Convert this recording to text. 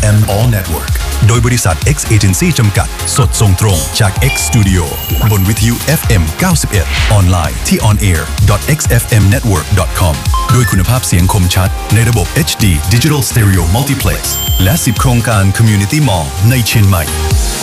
FM All Network โดยบริษัท X Agency จำกัดสดส่งตรงจาก X Studio บนวิทยุ FM 91 ออนไลน์ที่ onair.xfmnetwork.com ด้วยคุณภาพเสียงคมชัดในระบบ HD Digital Stereo Multiplex และ10 โครงการ Community Mall ในเชียงใหม่